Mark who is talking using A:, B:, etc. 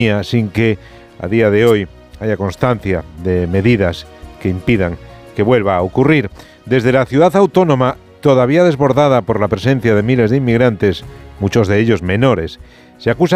A: sin que a día de hoy haya constancia de medidas que impidan que vuelva a ocurrir. Desde la ciudad autónoma, todavía desbordada por la presencia de miles de inmigrantes, muchos de ellos menores, se acusa